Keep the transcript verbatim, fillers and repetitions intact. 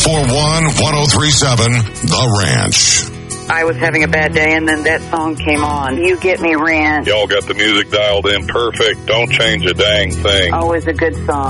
four one, one oh three seven, The Ranch. I was having a bad day, and then that song came on. You Get Me Ranch. Y'all got the music dialed in perfect. Don't change a dang thing. Always a good song.